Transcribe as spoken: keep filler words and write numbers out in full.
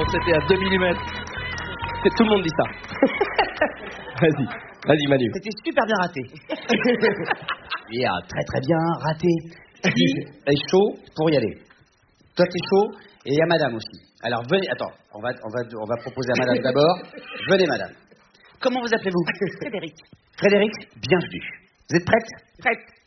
c'était à deux millimètres. Tout le monde dit ça. Vas-y, vas-y Manu. C'était super bien raté. Oui, ah, très très bien raté. Qui est chaud pour y aller? Toi t'es chaud et il y a madame aussi. Alors venez, attends, on va, on va, on va proposer à madame d'abord. Venez madame. Comment vous appelez-vous? Frédéric. Frédéric, bienvenue. Vous êtes prête? Prête.